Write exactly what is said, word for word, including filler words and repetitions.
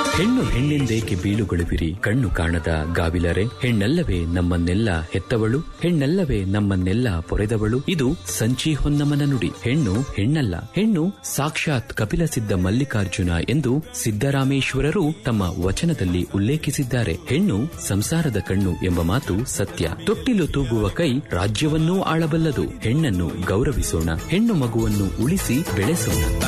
ಹೆಣ್ಣು ಹೆಣ್ಣೆಂದೇಕೆ ಬೀಳುಗೊಳುವಿರಿ ಕಣ್ಣು ಕಾಣದ ಗಾವಿಲರೆ, ಹೆಣ್ಣಲ್ಲವೇ ನಮ್ಮನ್ನೆಲ್ಲ ಹೆತ್ತವಳು, ಹೆಣ್ಣಲ್ಲವೇ ನಮ್ಮನ್ನೆಲ್ಲ ಪೊರೆದವಳು. ಇದು ಸಂಚಿ ಹೊನ್ನಮನ ನುಡಿ. ಹೆಣ್ಣು ಹೆಣ್ಣಲ್ಲ, ಹೆಣ್ಣು ಸಾಕ್ಷಾತ್ ಕಪಿಲ ಸಿದ್ಧ ಮಲ್ಲಿಕಾರ್ಜುನ ಎಂದು ಸಿದ್ದರಾಮೇಶ್ವರರು ತಮ್ಮ ವಚನದಲ್ಲಿ ಉಲ್ಲೇಖಿಸಿದ್ದಾರೆ. ಹೆಣ್ಣು ಸಂಸಾರದ ಕಣ್ಣು ಎಂಬ ಮಾತು ಸತ್ಯ. ತೊಟ್ಟಿಲು ತೂಗುವ ಕೈ ರಾಜ್ಯವನ್ನೂ ಆಳಬಲ್ಲದು. ಹೆಣ್ಣನ್ನು ಗೌರವಿಸೋಣ, ಹೆಣ್ಣು ಮಗುವನ್ನು ಉಳಿಸಿ ಬೆಳೆಸೋಣ.